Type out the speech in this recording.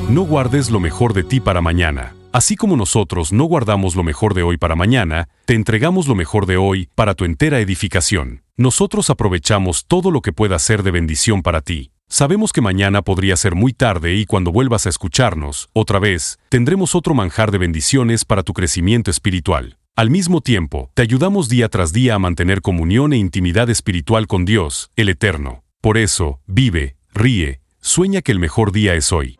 No guardes lo mejor de ti para mañana. Así como nosotros no guardamos lo mejor de hoy para mañana, te entregamos lo mejor de hoy para tu entera edificación. Nosotros aprovechamos todo lo que pueda ser de bendición para ti. Sabemos que mañana podría ser muy tarde y cuando vuelvas a escucharnos, otra vez, tendremos otro manjar de bendiciones para tu crecimiento espiritual. Al mismo tiempo, te ayudamos día tras día a mantener comunión e intimidad espiritual con Dios, el Eterno. Por eso, vive, ríe, sueña que el mejor día es hoy.